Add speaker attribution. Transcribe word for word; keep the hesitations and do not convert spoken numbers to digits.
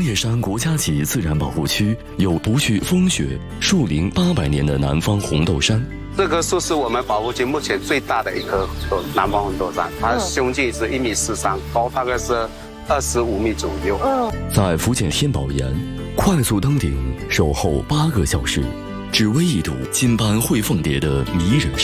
Speaker 1: 叶山国家级自然保护区有不惧风雪、树龄八百年的南方红豆杉。
Speaker 2: 这棵树是我们保护区目前最大的一棵南方红豆杉，它胸径是一米四三，高大概是二十五米左右。
Speaker 1: 在福建天宝岩快速登顶，守候八个小时，只为一睹金斑喙凤蝶的迷人。